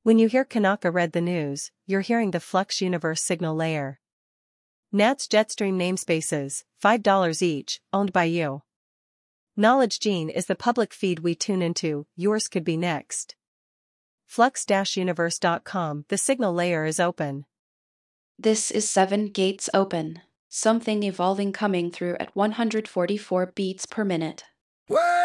When you hear Kanaka read the news, you're hearing the Flux Universe signal layer. NAT's Jetstream namespaces, $5 each, owned by you. Knowledge Gene is the public feed we tune into, yours could be next. Flux-universe.com, the signal layer is open. This is 7 gates open. Something evolving coming through at 144 beats per minute. What?